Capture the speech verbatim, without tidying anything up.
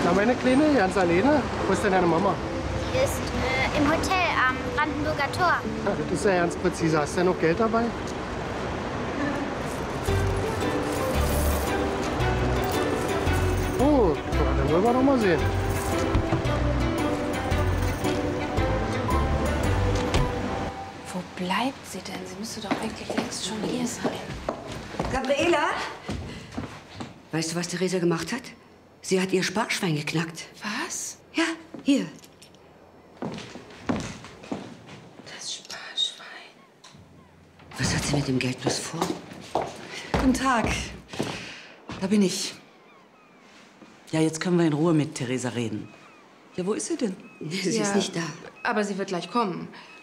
Na, meine Kleine, ganz alleine. Wo ist denn deine Mama? Die ist äh, im Hotel am Brandenburger Tor. Ja, das ist ja ganz präzise. Hast du denn noch Geld dabei? Oh, ja, dann wollen wir doch mal sehen. Wo bleibt sie denn? Sie müsste doch eigentlich längst schon hier sein. Gabriela? Weißt du, was Theresa gemacht hat? Sie hat ihr Sparschwein geknackt. Was? Ja, hier. Das Sparschwein. Was hat sie mit dem Geld bloß vor? Guten Tag. Da bin ich. Ja, jetzt können wir in Ruhe mit Theresa reden. Ja, wo ist sie denn? Sie Ja, ist nicht da. Aber sie wird gleich kommen.